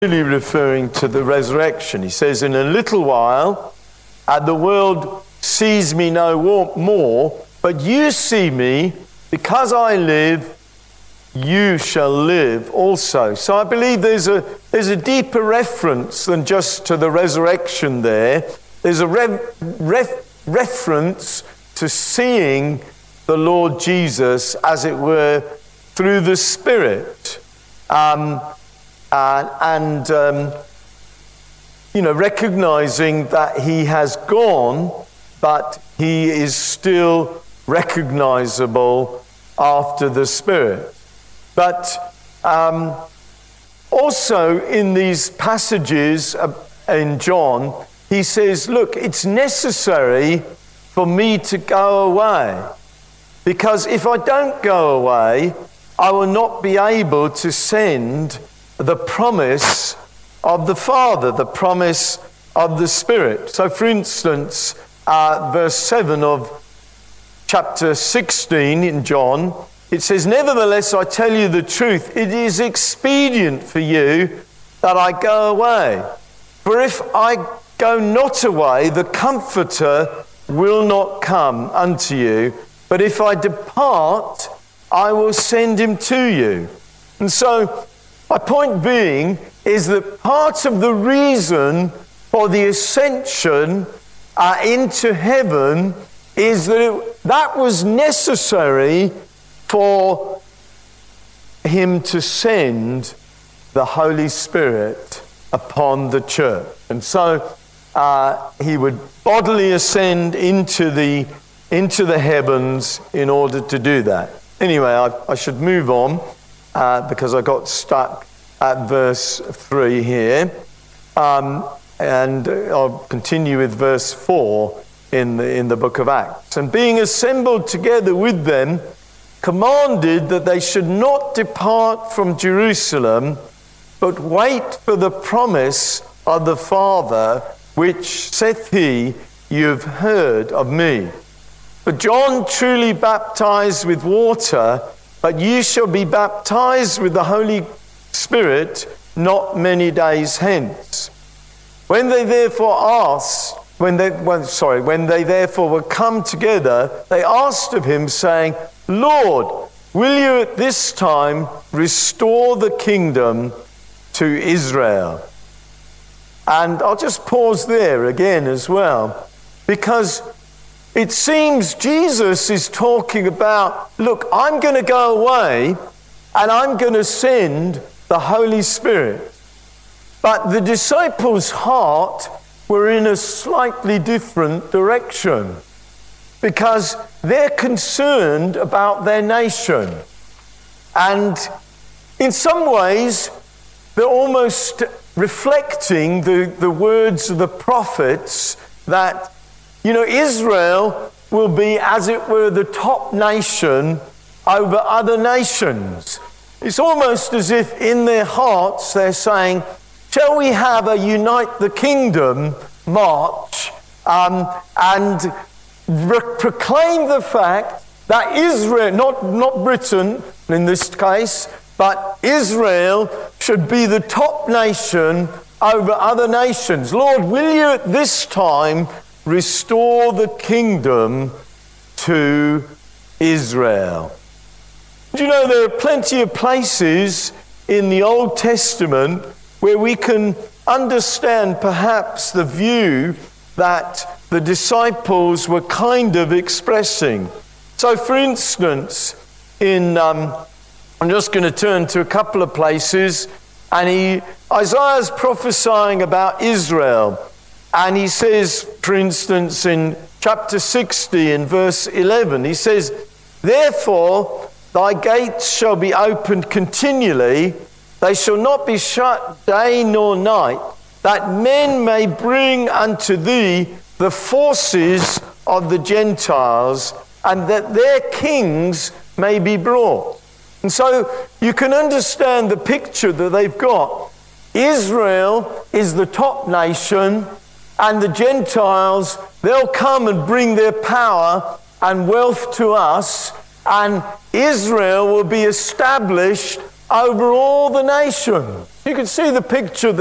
really referring to the resurrection. He says, in a little while, the world sees me no more, but you see me, because I live, you shall live also. So I believe there's a deeper reference than just to the resurrection there. There's a reference to seeing the Lord Jesus, as it were, through the Spirit. Recognizing that he has gone, but he is still recognizable after the Spirit. But also in these passages in John, he says, look, it's necessary for me to go away, because if I don't go away, I will not be able to send the promise of the Father, the promise of the Spirit. So for instance, verse 7 of chapter 16 in John, it says, nevertheless, I tell you the truth, it is expedient for you that I go away. For if I go not away, the Comforter will not come unto you. But if I depart, I will send him to you. And so, my point being is that part of the reason for the ascension into heaven is that that was necessary for him to send the Holy Spirit upon the church. And so he would bodily ascend into the heavens in order to do that. Anyway, I should move on because I got stuck at verse 3 here. And I'll continue with verse 4 in the book of Acts. And being assembled together with them, commanded that they should not depart from Jerusalem, but wait for the promise of the Father, which saith he, you have heard of me. For John truly baptized with water, but you shall be baptized with the Holy Spirit not many days hence. When they therefore were come together, they asked of him, saying, Lord, will you at this time restore the kingdom to Israel? And I'll just pause there again as well, because it seems Jesus is talking about, look, I'm going to go away and I'm going to send the Holy Spirit. But the disciples' heart were in a slightly different direction, because they're concerned about their nation. And in some ways, they're almost reflecting the words of the prophets that, Israel will be, as it were, the top nation over other nations. It's almost as if in their hearts they're saying, shall we have a Unite the Kingdom march and proclaim the fact that Israel, not Britain in this case, but Israel should be the top nation over other nations. Lord, will you at this time restore the kingdom to Israel? Do you know there are plenty of places in the Old Testament where we can understand perhaps the view that the disciples were kind of expressing. So for instance, I'm just going to turn to a couple of places, and Isaiah's prophesying about Israel, and he says, for instance, in chapter 60 in verse 11, he says, therefore thy gates shall be opened continually, they shall not be shut day nor night, that men may bring unto thee the forces of the Gentiles, and that their kings may be brought. And so you can understand the picture that they've got. Israel is the top nation, and the Gentiles, they'll come and bring their power and wealth to us, and Israel will be established over all the nations. You can see the picture